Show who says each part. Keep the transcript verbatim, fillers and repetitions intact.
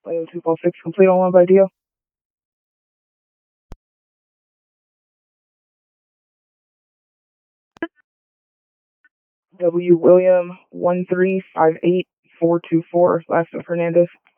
Speaker 1: Leo two four six, complete on one by D O. W William one three five eight four two four, last of Hernandez.